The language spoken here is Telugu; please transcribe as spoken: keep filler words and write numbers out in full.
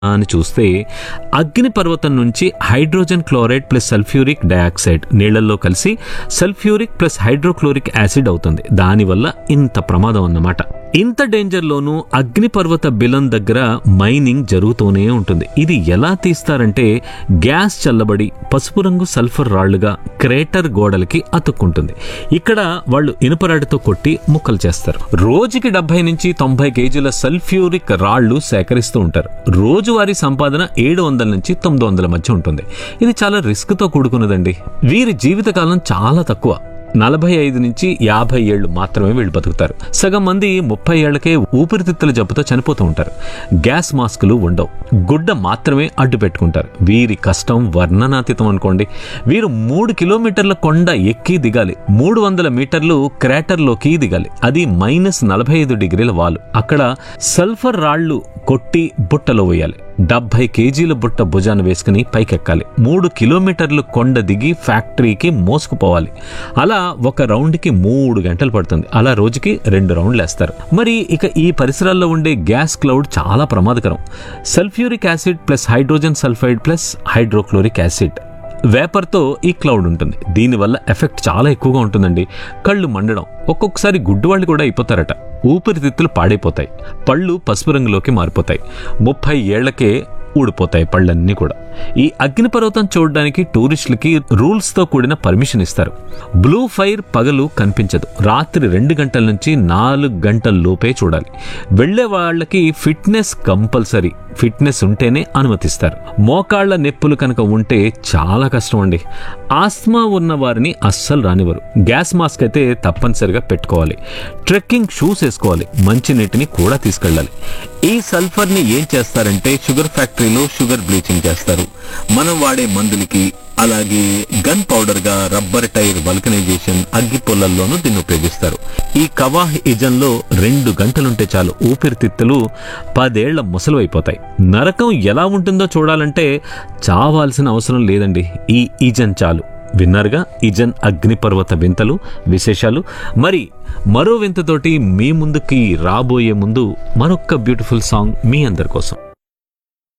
అని చూస్తే అగ్నిపర్వతం నుంచి hydrogen chloride plus sulphuric dioxide నీళ్లలో కలిసి సల్ఫ్యూరిక్ ప్లస్ హైడ్రోక్లోరిక్ యాసిడ్ అవుతుంది. దానివల్ల ఇంత ప్రమాదం అన్నమాట. ఇంత డేంజర్లోనూ అగ్నిపర్వత బిలం దగ్గర మైనింగ్ జరుగుతూనే ఉంటుంది. ఇది ఎలా తీస్తారంటే గ్యాస్ చల్లబడి పసుపు రంగు సల్ఫర్ రాళ్లుగా క్రేటర్ గోడలకి అతుక్కుంటుంది. ఇక్కడ వాళ్ళు ఇనుపరాడితో కొట్టి ముక్కలు చేస్తారు. రోజుకి డెబ్బై నుంచి తొంభై కేజీల సల్ఫ్యూరిక్ రాళ్లు సేకరిస్తూ ఉంటారు. రోజువారీ సంపాదన ఏడు వందల నుంచి తొమ్మిది వందల మధ్య ఉంటుంది. ఇది చాలా రిస్క్ తో కూడుకున్నదండి. వీరి జీవితకాలం చాలా తక్కువ, నలభై ఐదు నుంచి యాభై ఏళ్లు మాత్రమే వీళ్ళు బతుకుతారు. సగం మంది ముప్పై ఏళ్లకే ఊపిరితిత్తుల జబ్బుతో చనిపోతూ ఉంటారు. గ్యాస్ మాస్కులు ఉండవు, గుడ్డ మాత్రమే అడ్డు పెట్టుకుంటారు. వీరి కష్టం వర్ణనాతీతం అనుకోండి. వీరు మూడు కిలోమీటర్ల కొండ ఎక్కి దిగాలి, మూడు వందల మీటర్లు క్రాటర్లోకి దిగాలి. అది మైనస్ నలభై ఐదు డిగ్రీల వాలు. అక్కడ సల్ఫర్ రాళ్లు కొట్టి బుట్టలో వేయాలి. డెబ్బై కేజీల బుట్ట భుజాన్ని వేసుకుని పైకెక్కాలి. మూడు కిలోమీటర్లు కొండ దిగి ఫ్యాక్టరీకి మోసుకుపోవాలి. అలా ఒక రౌండ్కి మూడు గంటలు పడుతుంది. అలా రోజుకి రెండు రౌండ్లు వేస్తారు. మరి ఇక ఈ పరిసరాల్లో ఉండే గ్యాస్ క్లౌడ్ చాలా ప్రమాదకరం. Sulphuric acid plus hydrogen sulphide plus hydrochloric acid వేపర్తో ఈ క్లౌడ్ ఉంటుంది. దీనివల్ల ఎఫెక్ట్ చాలా ఎక్కువగా ఉంటుందండి. కళ్ళు మండడం, ఒక్కొక్కసారి గుడ్డువాళ్ళు కూడా అయిపోతారట. ఊపిరితిత్తులు పాడైపోతాయి, పళ్ళు పసుపు రంగులోకి మారిపోతాయి, ముప్పై ఏళ్లకే ఊడిపోతాయి పళ్ళన్నీ కూడా. ఈ అగ్నిపర్వతం చూడడానికి టూరిస్టులకి రూల్స్ తో కూడిన పర్మిషన్ ఇస్తారు. బ్లూ ఫైర్ పగలు కనిపించదు, రాత్రి రెండు గంటల నుంచి నాలుగు గంటల లోపే చూడాలి. వెళ్లే వాళ్ళకి ఫిట్నెస్ కంపల్సరీ, ఫిట్నెస్ ఉంటేనే అనుమతిస్తారు. మోకాళ్ల నొప్పులు కనుక ఉంటే చాలా కష్టం అండి. ఆస్మా ఉన్న వారిని అస్సలు రానివ్వరు. గ్యాస్ మాస్క్ అయితే తప్పనిసరిగా పెట్టుకోవాలి. ట్రెక్కింగ్ షూస్ వేసుకోవాలి. మంచినీటిని కూడా తీసుకెళ్ళాలి. ఈ సల్ఫర్ ని ఏం చేస్తారంటే షుగర్ ఫ్యాక్టరీలో షుగర్ బ్లీచింగ్ చేస్తారు. మనం వాడే మందులకి, అలాగే గన్ పౌడర్ గా రబ్బర్ టైర్ వల్కనైజేషన్, అగ్గి పొల్లల్లోనూ దీన్ని ఉపయోగిస్తారు. ఈ కవాహ్ ఇజన్ లో రెండు గంటలుంటే చాలు ఊపిరితిత్తులు పదేళ్ల ముసలువైపోతాయి. నరకం ఎలా ఉంటుందో చూడాలంటే చావాల్సిన అవసరం లేదండి. ఈ ఇజన్ చాలు. విన్నారుగా ఇజన్ అగ్నిపర్వత వింతలు, విశేషాలు. మరి మరో వింతతోటి మీ ముందుకి రాబోయే ముందు మరొక్క బ్యూటిఫుల్ సాంగ్ మీ అందరి కోసం.